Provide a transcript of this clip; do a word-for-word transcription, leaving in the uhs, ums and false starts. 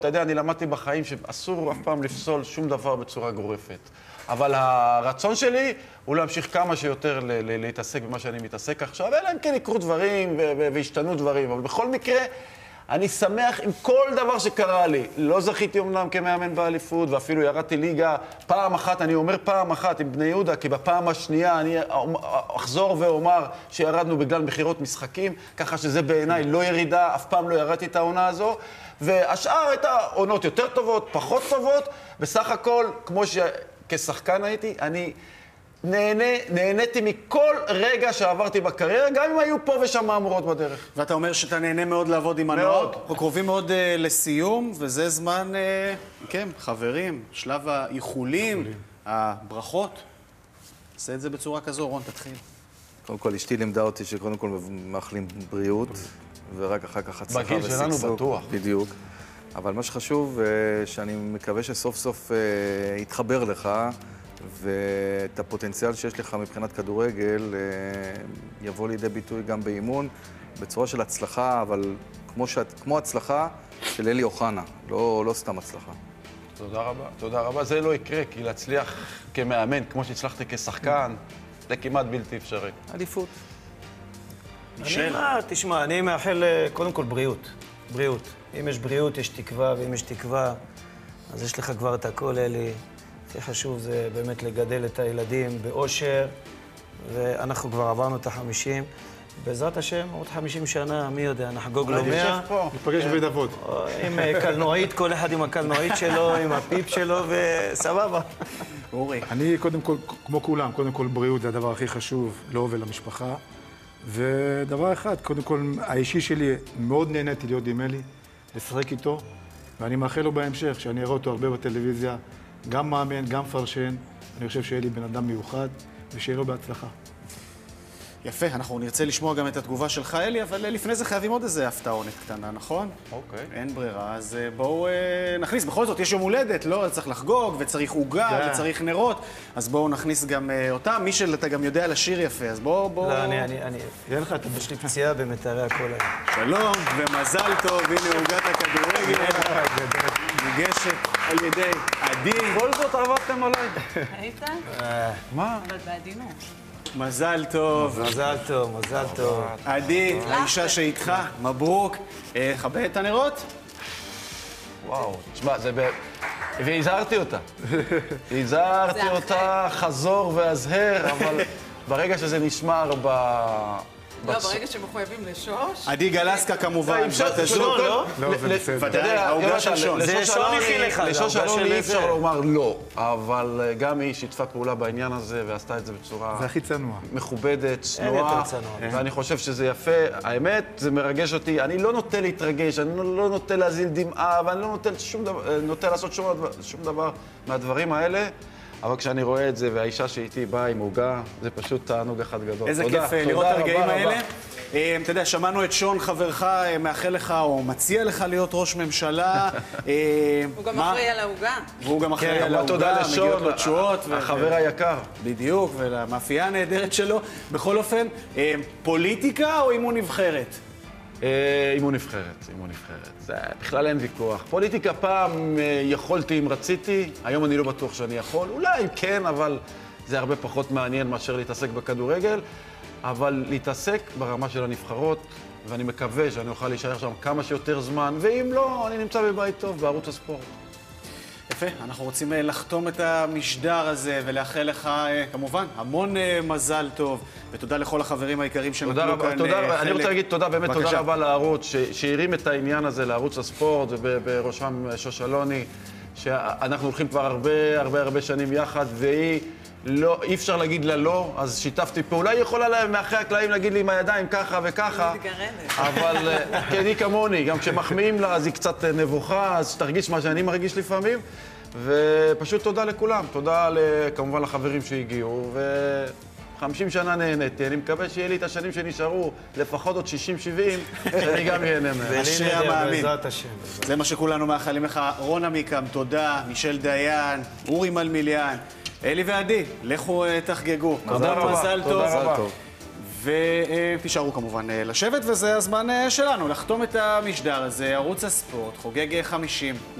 אתה יודע, אני למדתי בחיים שאסור אף פעם לפסול שום דבר בצורה גורפת. אבל הרצון שלי הוא להמשיך כמה שיותר להתעסק במה שאני מתעסק עכשיו, אלא אם כן יקרו דברים והשתנו דברים. אבל בכל מקרה, אני שמח עם כל דבר שקרה לי. לא זכיתי אומנם כמאמן באליפות, ואפילו ירדתי ליגה פעם אחת, אני אומר פעם אחת עם בני יהודה, כי בפעם השנייה אני אחזור ואומר שירדנו בגלל מחירות משחקים, ככה שזה בעיניי לא ירידה, אף פעם לא ירדתי את העונה הזו. והשאר הייתה עונות יותר טובות, פחות טובות. בסך הכל, כמו שכשחקן הייתי, אני נהנה, נהניתי מכל רגע שעברתי בקריירה, גם אם היו פה ושם מהמורות בדרך. ואתה אומר שאתה נהנה מאוד לעבוד עם הנוער. אנחנו קרובים מאוד uh, לסיום, וזה זמן, uh, כן, חברים, שלב האיחולים, הברכות. עשה את זה בצורה כזו, רון, תתחיל. קודם כל, אשתי לימדה אותי שקודם כל מאחלים בריאות, ורק אחר כך הצלחה בגיל שלנו בטוח. בדיוק. אבל מה שחשוב, שאני מקווה שסוף סוף יתחבר לך, ואת הפוטנציאל שיש לך מבחינת כדורגל יבוא לידי ביטוי גם באימון, בצורה של הצלחה, אבל כמו, שאת, כמו הצלחה של אלי אוחנה, לא, לא סתם הצלחה. תודה רבה, תודה רבה. זה לא יקרה, כי להצליח כמאמן, כמו שהצלחתי כשחקן, זה כמעט בלתי אפשרי. אליפות. אני מה, תשמע, אני מאחל קודם כל בריאות. בריאות. אם יש בריאות, יש תקווה, ואם יש תקווה, אז יש לך כבר את הכל, אלי. הכי חשוב זה באמת לגדל את הילדים באושר, ואנחנו כבר עברנו את החמישים. בעזרת השם, עוד חמישים שנה, מי יודע, נחגוג לו מאה. נפגש בבית אבות. עם קלנועית, כל אחד עם הקלנועית שלו, עם הפיפ שלו, וסבבה. אורי. אני קודם כל, כמו כולם, קודם כל בריאות זה הדבר הכי חשוב, לו ולמשפחה. ודבר אחד, קודם כל, האישי שלי, מאוד נהניתי להיות עם אלי, לשחק איתו, ואני מאחל לו בהמשך, שאני אראה אותו הרבה בטלוויזיה, גם מאמן, גם פרשן. אני חושב שאלי בן אדם מיוחד, ושיהיה לו בהצלחה. יפה, אנחנו נרצה לשמוע גם את התגובה שלך, אלי, אבל לפני זה חייבים עוד איזה הפתעונת קטנה, נכון? אוקיי. אין ברירה, אז בואו נכניס. בכל זאת, יש יום הולדת, לא? צריך לחגוג, וצריך עוגה, וצריך נרות, אז בואו נכניס גם אותם. מישל, אתה גם יודע לשיר יפה, אז בואו, בואו... לא, אני, אני, אני... יהיה לך, יש לי פציעה במטרי הקול היום. שלום, ומזל טוב, הנה עוגת הכדורגל. מוגשת על ידי עדי. כל זאת עבדתם עליי. היית? מה? אבל בעדינות. מזל טוב. מזל טוב, מזל טוב. עדי, האישה שאיתך, מברוק. חווה את הנרות? וואו, תשמע, זה ב... והזהרתי אותה. הזהרתי אותה חזור והזהר, אבל ברגע שזה נשמר ב... לא, ברגע שמחויבים לשוש... עדי גלסקה כמובן. שון, לא? לא, זה בסדר. ודאי, העוגה של שון. זה שון הכין לך. לשוש אלוני אי אפשר לומר לא, אבל גם היא שיתפה פעולה בעניין הזה ועשתה את זה בצורה... זה הכי צנוע. מכובדת, צנועה, ואני חושב שזה יפה. האמת, זה מרגש אותי. אני לא נוטה להתרגש, אני לא נוטה להזיל דמעה, ואני לא נוטה לעשות שום דבר מהדברים האלה. אבל כשאני רואה את זה, והאישה שאיתי באה עם עוגה, זה פשוט תענוג אחד גדול. איזה כיף לראות את הרגעים האלה. אתה יודע, שמענו את שון, חברך, מאחל לך או מציע לך להיות ראש ממשלה. הוא גם אחראי על העוגה. והוא גם אחראי על העוגה, תודה מגיעות לו תשואות. החבר היקר. בדיוק, ולמאפייה הנהדרת שלו. בכל אופן, פוליטיקה או אימון נבחרת? אימון נבחרת, אימון נבחרת. זה בכלל אין ויכוח. פוליטיקה פעם יכולתי אם רציתי, היום אני לא בטוח שאני יכול. אולי כן, אבל זה הרבה פחות מעניין מאשר להתעסק בכדורגל. אבל להתעסק ברמה של הנבחרות, ואני מקווה שאני אוכל להישאר שם כמה שיותר זמן, ואם לא, אני נמצא בבית טוב בערוץ הספורט. יפה, אנחנו רוצים לחתום את המשדר הזה ולאחל לך כמובן המון מזל טוב, ותודה לכל החברים היקרים שנתנו כאן חלק. אני רוצה להגיד תודה, באמת תודה רבה לערוץ שהרים את העניין הזה לערוץ הספורט, ובראשם שוש אלוני, שאנחנו הולכים כבר הרבה הרבה הרבה שנים יחד, והיא לא, אי אפשר להגיד לה לא, אז שיתפתי פעולה. היא יכולה להם מאחרי הקלעים להגיד לי עם הידיים ככה וככה. אבל כן, היא כמוני, גם כשמחמיאים לה אז היא קצת נבוכה, אז תרגיש מה שאני מרגיש לפעמים. ופשוט תודה לכולם, תודה כמובן לחברים שהגיעו, ו-חמישים שנה נהניתי. אני מקווה שיהיה לי את השנים שנשארו, לפחות עוד שישים שבעים, שאני גם ייהנה מהם. אשרי המאמין. זה מה שכולנו מאחלים לך. רון עמיקם, תודה. מישל דיין, אורי מלמיליאן. אלי ועדי, לכו תחגגו. תודה רבה. מזל טוב. ותישארו כמובן לשבת, וזה הזמן שלנו לחתום את המשדר הזה. ערוץ הספורט חוגג חמישים.